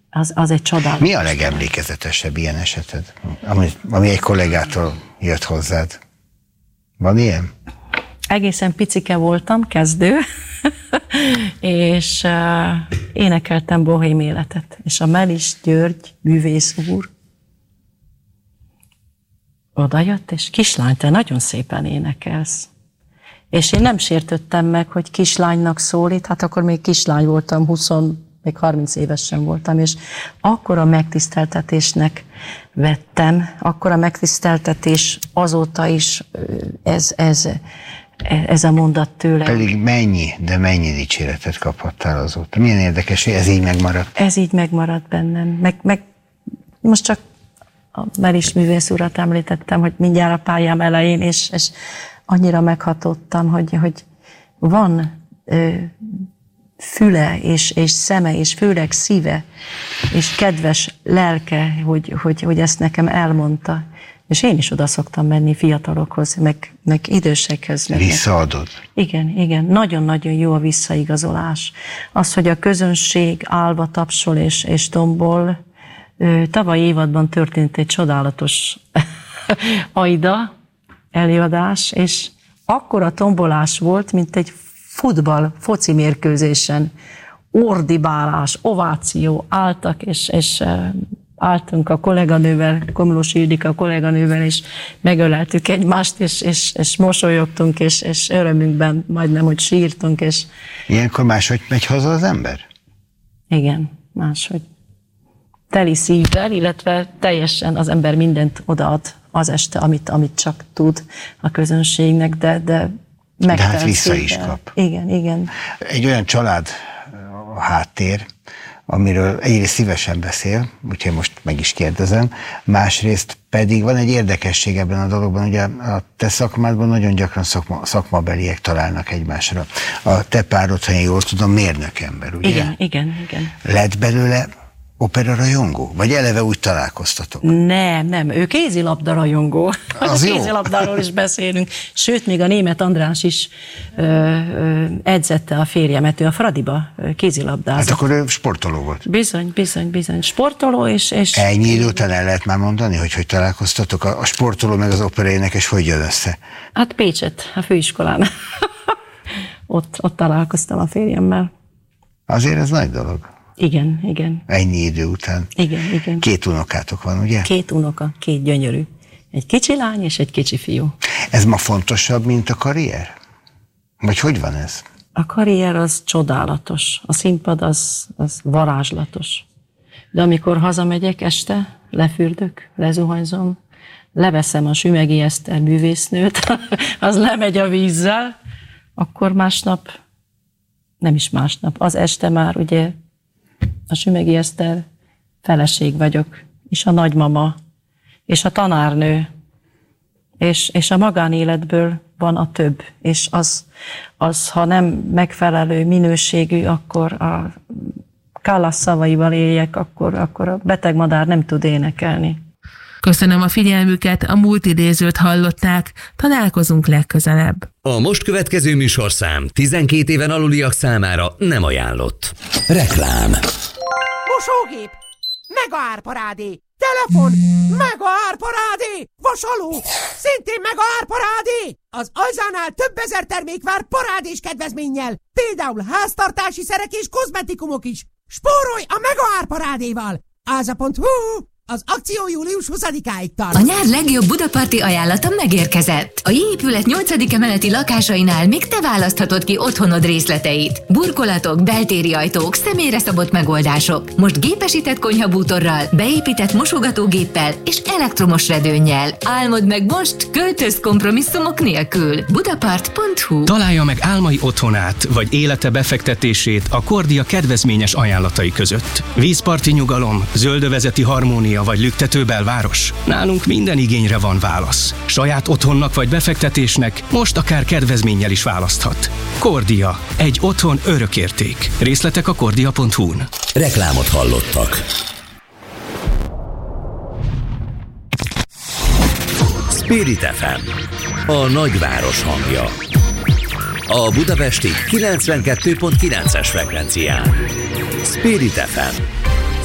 az egy csodálatos. Mi a legemlékezetesebb ilyen eseted, ami egy kollégától jött hozzád? Van ilyen? Egészen picike voltam, kezdő, és énekeltem bohém életet. És a Melis György művész úr odajött, és kislány, te nagyon szépen énekelsz. És én nem sértöttem meg, hogy kislánynak szólít, hát akkor még kislány voltam, még 30 éves sem voltam, és akkora megtiszteltetésnek vettem, akkora megtiszteltetés azóta is ez a mondat tőle. Pedig mennyi dicséretet kaphattál azóta. Milyen érdekes, hogy ez így megmaradt. Ez így megmaradt bennem. Meg most csak a Melis művész urat említettem, hogy mindjárt a pályám elején, és annyira meghatottam, hogy van füle, és szeme, és főleg szíve, és kedves lelke, hogy ezt nekem elmondta. És én is oda szoktam menni fiatalokhoz, meg idősekhez. Visszaadod? Igen. Nagyon-nagyon jó a visszaigazolás. Az, hogy a közönség állva tapsol és tombol. Tavaly évadban történt egy csodálatos Aida előadás, és akkora tombolás volt, mint egy foci mérkőzésen. Ordibálás, ováció, álltak, és álltunk a kolléganővel, Komlós Ildika kolléganővel, és megöleltük egymást, és mosolyogtunk, és örömünkben majdnem, hogy sírtunk. Ilyenkor máshogy megy haza az ember? Igen, máshogy. Teli szívvel, illetve teljesen az ember mindent odaad az este, amit csak tud a közönségnek, de hát vissza is kap. Igen. Egy olyan család a háttér, amiről egyrészt szívesen beszél, úgyhogy most meg is kérdezem, másrészt pedig van egy érdekesség ebben a dologban, ugye a te szakmádban nagyon gyakran szakmabeliek találnak egymásra. A te párod, ha én jól tudom, mérnök ember, ugye? Igen. Lett belőle opera rajongó? Vagy eleve úgy találkoztatok? Nem, ő kézilabda rajongó. Az jó. Kézilabdáról is beszélünk. Sőt, még a Németh András is edzette a férjemet, ő a Fradiba kézilabdázott. Hát akkor ő sportoló volt. Bizony. Sportoló és... Ennyi idő után el lehet már mondani, hogy találkoztatok? A sportoló meg az operaénekes hogy jön össze? Hát Pécset, a főiskolán. ott találkoztam a férjemmel. Azért ez nagy dolog. Igen. Ennyi idő után. Igen. 2 unokátok van, ugye? 2 unoka, 2 gyönyörű. Egy kicsi lány és egy kicsi fiú. Ez ma fontosabb, mint a karrier? Vagy hogy van ez? A karrier az csodálatos. A színpad az varázslatos. De amikor hazamegyek este, lefürdök, lezuhanyzom, leveszem a Sümegi Eszter művésznőt, az lemegy a vízzel, akkor másnap, nem is másnap, az este már ugye a Sümegi Eszter feleség vagyok, és a nagymama, és a tanárnő, és a magánéletből van a több, és az ha nem megfelelő minőségű, akkor a Kallas szavaival éljek, akkor a beteg madár nem tud énekelni. Köszönöm a figyelmüket, a múlt idézőt hallották, találkozunk legközelebb. A most következő műsorszám 12 éven aluliak számára nem ajánlott. Reklám. Mosógép, mega árparádé, telefon, mega árparádé, vasaló, szintén mega árparádé. Az Ajzánál több ezer termék vár parádés kedvezménnyel, például háztartási szerek és kozmetikumok is. Spórolj a mega árparádéval! Áza.hu. Az akció július 20-áig tart. A nyár legjobb budaparti ajánlata megérkezett. A J-épület 8. emeleti lakásainál még te választhatod ki otthonod részleteit. Burkolatok, beltéri ajtók, személyre szabott megoldások. Most gépesített konyhabútorral, beépített mosogatógéppel és elektromos redőnnyel. Álmod meg most, költöz kompromisszumok nélkül. Budapart.hu. Találja meg álmai otthonát, vagy élete befektetését a Kordia kedvezményes ajánlatai között. Vízparti nyugalom, zöldövezeti harmónia vagy lüktető belváros? Nálunk minden igényre van válasz. Saját otthonnak vagy befektetésnek most akár kedvezménnyel is választhat. Kordia. Egy otthon örökérték. Részletek a kordia.hu-n. Reklámot hallottak. Spirit FM. A nagyváros hangja. A budapesti 92.9-es frekvencián. Spirit FM.